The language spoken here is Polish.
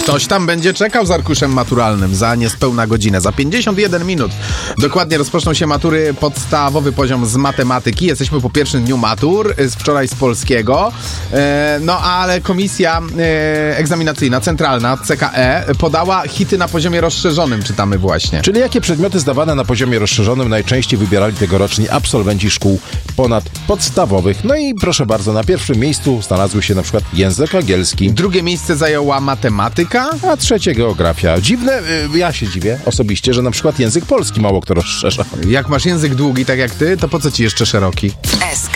Ktoś tam będzie czekał z arkuszem maturalnym za niespełna godzinę. Za 51 minut dokładnie rozpoczną się matury, podstawowy poziom z matematyki. Jesteśmy po pierwszym dniu matur, z wczoraj z polskiego. No ale komisja egzaminacyjna, centralna, CKE, podała hity na poziomie rozszerzonym, czytamy właśnie. Czyli jakie przedmioty zdawane na poziomie rozszerzonym najczęściej wybierali tegoroczni absolwenci szkół ponadpodstawowych. No i proszę bardzo, na pierwszym miejscu znalazły się na przykład język angielski. Drugie miejsce zajęła matematyka. A trzecie geografia. Dziwne, ja się dziwię osobiście, że na przykład język polski mało kto rozszerza. Jak masz język długi tak jak ty, to po co ci jeszcze szeroki? SK